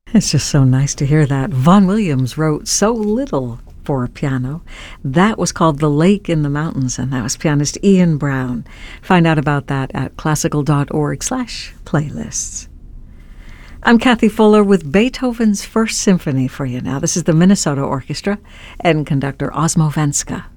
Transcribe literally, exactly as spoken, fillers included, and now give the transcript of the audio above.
It's just so nice to hear that. Vaughan Williams wrote so little for a piano. That was called The Lake in the Mountains, and that was pianist Ian Brown. Find out about that at classical.org slash playlists. I'm Kathy Fuller with Beethoven's First Symphony for you now. This is the Minnesota Orchestra and conductor Osmo Venska.